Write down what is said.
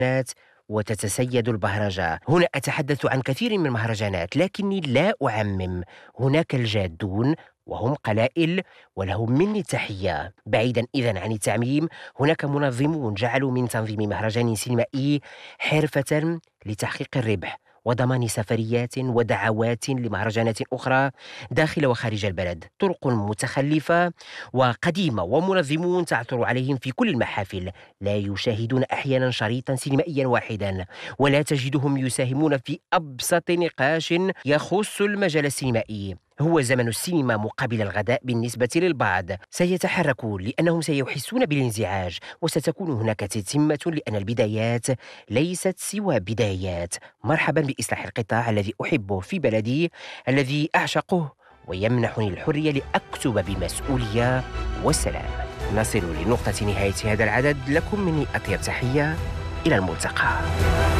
وتتسيد البهرجة. هنا أتحدث عن كثير من المهرجانات لكني لا أعمم، هناك الجادون وهم قلائل ولهم مني التحية. بعيدا إذن عن التعميم، هناك منظمون جعلوا من تنظيم مهرجان سينمائي حرفة لتحقيق الربح وضمان سفريات ودعوات لمهرجانات أخرى داخل وخارج البلد. طرق متخلفة وقديمة ومنظمون تعثر عليهم في كل المحافل، لا يشاهدون أحيانا شريطا سينمائيا واحدا، ولا تجدهم يساهمون في أبسط نقاش يخص المجال السينمائي. هو زمن السينما مقابل الغداء بالنسبة للبعض. سيتحركون لأنهم سيحسون بالانزعاج، وستكون هناك تتمة لأن البدايات ليست سوى بدايات. مرحبا بإصلاح القطاع الذي أحبه في بلدي، الذي أعشقه ويمنحني الحرية لأكتب بمسؤولية. والسلام. نصل لنقطة نهاية هذا العدد، لكم مني أطيب تحية، إلى الملتقى.